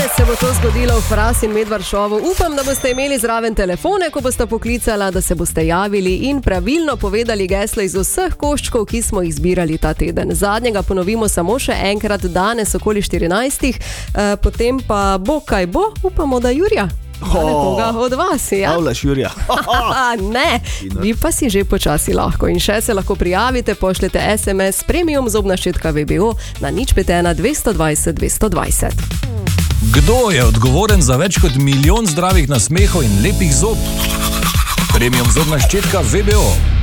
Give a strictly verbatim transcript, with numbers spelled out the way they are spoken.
se bo to zgodilo v Fras in Medvard šovu. Upam, da boste imeli zraven telefone, ko boste poklicala, da se boste javili in pravilno povedali geslo iz vseh koščkov, ki smo jih zbirali ta teden. Zadnjega ponovimo samo še enkrat danes okoli štirinajstih, e, potem pa bo kaj bo, upamo, da Jurija. Nekoga od vas, ja? Avlaš, Jurija. Ne, vi pa si že počasi lahko. In še se lahko prijavite, pošljete es em es premium zobna ščetka V B O na nič pet ena dvesto dvajset dvesto dvajset. Kdo je odgovoren za več kot milijon zdravih nasmehov in lepih zob? Premium zobna ščetka V B O.